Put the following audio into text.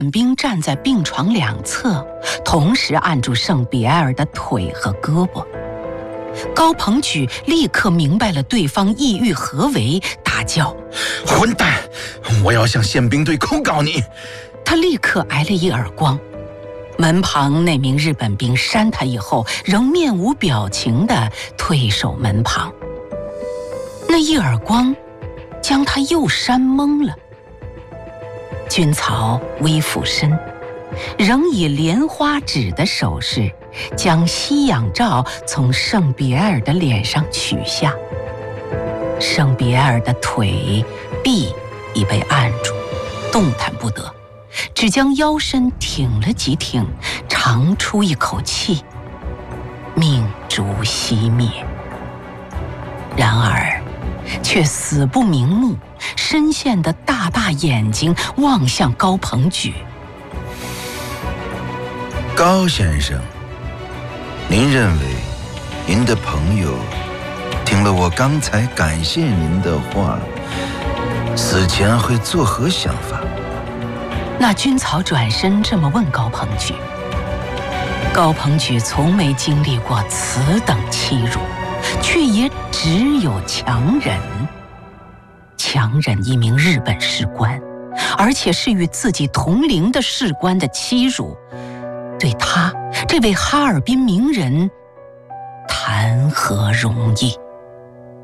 兵站在病床两侧，同时按住圣比埃尔的腿和胳膊。高鹏举立刻明白了对方意欲何为，大叫： 混蛋！我要向宪兵队控告你！ 他立刻挨了一耳光。门旁那名日本兵扇他以后，仍面无表情地退守门旁。那一耳光将他又扇懵了。军曹微俯身，仍以莲花指的手势将息氧罩从圣比埃尔的脸上取下。圣比埃尔的腿臂已被按住，动弹不得，只将腰身挺了几挺，长出一口气，命烛熄灭。然而却死不瞑目，深陷的大大眼睛望向高鹏举。 高先生，您认为您的朋友听了我刚才感谢您的话，死前会作何想法？ 那军曹转身这么问高鹏举。高鹏举从没经历过此等欺辱，却也只有强忍一名日本士官，而且是与自己同龄的士官的欺辱，对他这位哈尔滨名人谈何容易？